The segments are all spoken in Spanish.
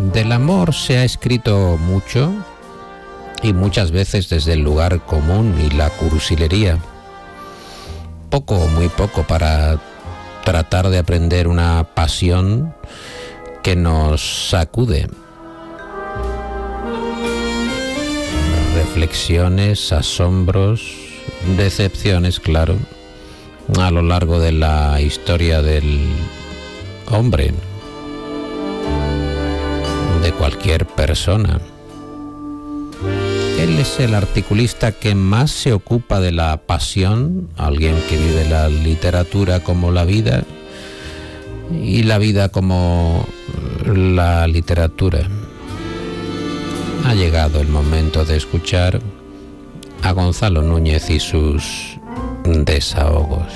Del amor se ha escrito mucho y muchas veces desde el lugar común y la cursilería. Poco o muy poco para tratar de aprender una pasión que nos sacude. Reflexiones, asombros, decepciones, claro, a lo largo de la historia del hombre, de cualquier persona. Él es el articulista que más se ocupa de la pasión, alguien que vive la literatura como la vida y la vida como la literatura. Ha llegado el momento de escuchar a Gonzalo Núñez y sus desahogos.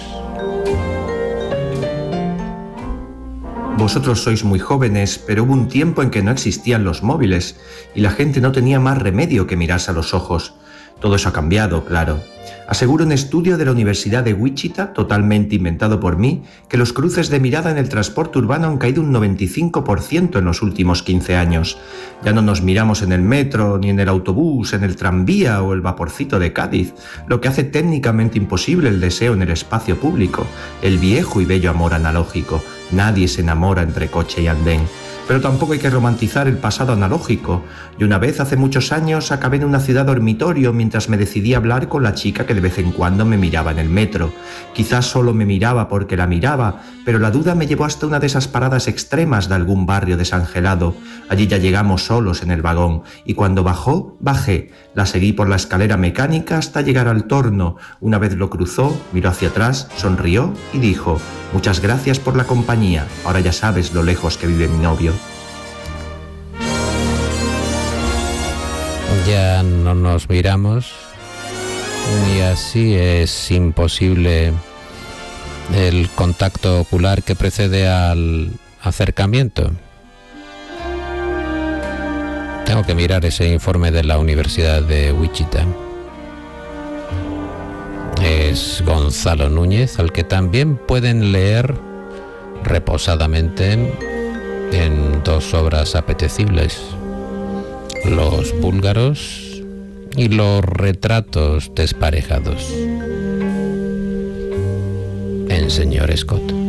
Vosotros sois muy jóvenes, pero hubo un tiempo en que no existían los móviles y la gente no tenía más remedio que mirarse a los ojos. Todo eso ha cambiado, claro. Asegura un estudio de la Universidad de Wichita, totalmente inventado por mí, que los cruces de mirada en el transporte urbano han caído un 95% en los últimos 15 años. Ya no nos miramos en el metro, ni en el autobús, en el tranvía o el vaporcito de Cádiz, lo que hace técnicamente imposible el deseo en el espacio público, el viejo y bello amor analógico. Nadie se enamora entre coche y andén. Pero tampoco hay que romantizar el pasado analógico. Y una vez, hace muchos años, acabé en una ciudad dormitorio mientras me decidí a hablar con la chica que de vez en cuando me miraba en el metro. Quizás solo me miraba porque la miraba, pero la duda me llevó hasta una de esas paradas extremas de algún barrio desangelado. Allí ya llegamos solos en el vagón, y cuando bajó, bajé. La seguí por la escalera mecánica hasta llegar al torno. Una vez lo cruzó, miró hacia atrás, sonrió y dijo: «Muchas gracias por la compañía, ahora ya sabes lo lejos que vive mi novio». Ya no nos miramos y así es imposible el contacto ocular que precede al acercamiento. Tengo que mirar ese informe de la Universidad de Wichita. Es Gonzalo Núñez, al que también pueden leer reposadamente en dos obras apetecibles: Los búlgaros y Los retratos desparejados, en Señor Scott.